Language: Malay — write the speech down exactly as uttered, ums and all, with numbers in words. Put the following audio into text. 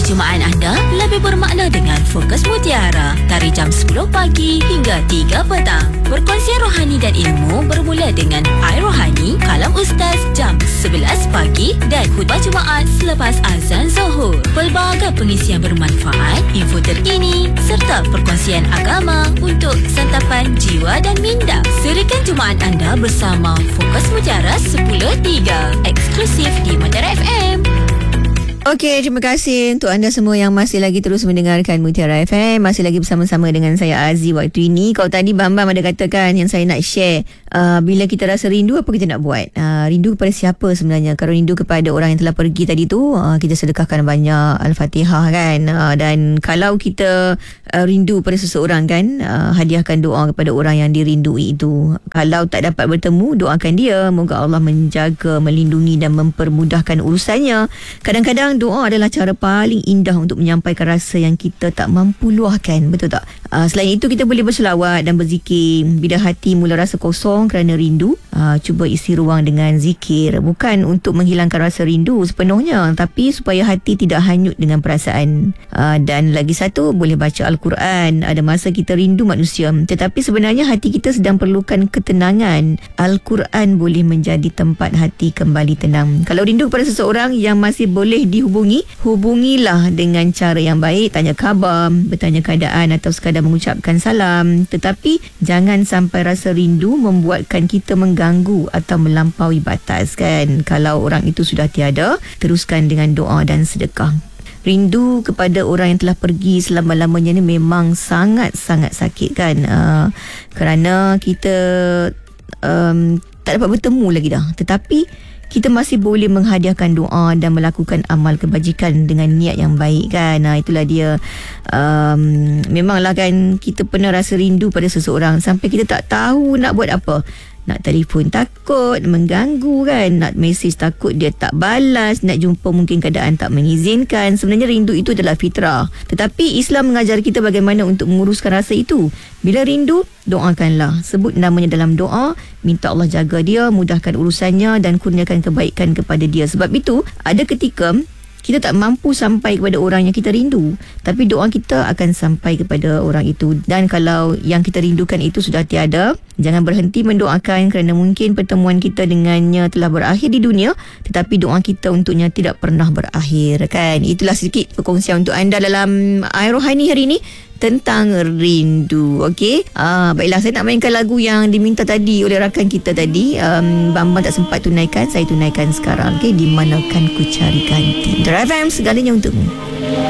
Jumaat anda lebih bermakna dengan Fokus Mutiara dari jam sepuluh pagi hingga tiga petang. Perkongsian rohani dan ilmu bermula dengan Air Rohani, Kalam Ustaz jam sebelas pagi dan khutbah Jumaat selepas azan Zuhur. Pelbagai pengisian bermanfaat, info terkini serta perkongsian agama untuk santapan jiwa dan minda. Serikan Jumaat anda bersama Fokus Mutiara sepuluh tiga eksklusif di Mutiara F M. Okey, terima kasih untuk anda semua yang masih lagi terus mendengarkan Mutiara F M. Masih lagi bersama-sama dengan saya Aziz waktu ini. Kalau tadi Bambam ada katakan yang saya nak share, uh, bila kita rasa rindu, apa kita nak buat? Uh, rindu kepada siapa sebenarnya? Kalau rindu kepada orang yang telah pergi tadi tu, uh, kita sedekahkan banyak Al-Fatihah kan. Uh, dan kalau kita uh, rindu pada seseorang kan, uh, hadiahkan doa kepada orang yang dirindui itu. Kalau tak dapat bertemu, doakan dia. Moga Allah menjaga, melindungi dan mempermudahkan urusannya. Kadang-kadang doa adalah cara paling indah untuk menyampaikan rasa yang kita tak mampu luahkan. Betul tak? Uh, selain itu, kita boleh berselawat dan berzikir. Bila hati mula rasa kosong kerana rindu, uh, cuba isi ruang dengan zikir. Bukan untuk menghilangkan rasa rindu sepenuhnya, tapi supaya hati tidak hanyut dengan perasaan. Uh, dan lagi satu, boleh baca Al-Quran. Ada masa kita rindu manusia, tetapi sebenarnya hati kita sedang perlukan ketenangan. Al-Quran boleh menjadi tempat hati kembali tenang. Kalau rindu kepada seseorang yang masih boleh di hubungi, hubungilah dengan cara yang baik, tanya khabar, bertanya keadaan atau sekadar mengucapkan salam. Tetapi jangan sampai rasa rindu membuatkan kita mengganggu atau melampaui batas kan. Kalau orang itu sudah tiada, teruskan dengan doa dan sedekah. Rindu kepada orang yang telah pergi selama-lamanya ni memang sangat-sangat sakit kan. Uh, kerana kita um, tak dapat bertemu lagi dah. Tetapi kita masih boleh menghadiahkan doa dan melakukan amal kebajikan dengan niat yang baik kan. Nah, itulah dia. Um, memanglah kan kita pernah rasa rindu pada seseorang sampai kita tak tahu nak buat apa. Nak telefon takut mengganggu kan, nak mesej takut dia tak balas, nak jumpa mungkin keadaan tak mengizinkan. Sebenarnya rindu itu adalah fitrah, tetapi Islam mengajar kita bagaimana untuk menguruskan rasa itu. Bila rindu, doakanlah, sebut namanya dalam doa, minta Allah jaga dia, mudahkan urusannya dan kurniakan kebaikan kepada dia. Sebab itu ada ketika kita tak mampu sampai kepada orang yang kita rindu, tapi doa kita akan sampai kepada orang itu. Dan kalau yang kita rindukan itu sudah tiada, jangan berhenti mendoakan kerana mungkin pertemuan kita dengannya telah berakhir di dunia, tetapi doa kita untuknya tidak pernah berakhir kan. Itulah sedikit perkongsian untuk anda dalam Air Rohani hari ini tentang rindu. Okey, ah, baiklah, saya nak mainkan lagu yang diminta tadi oleh rakan kita tadi. um, Bambang tak sempat tunaikan, saya tunaikan sekarang. Okey, di manakan ku cari ganti. Drive F M, segalanya untukmu.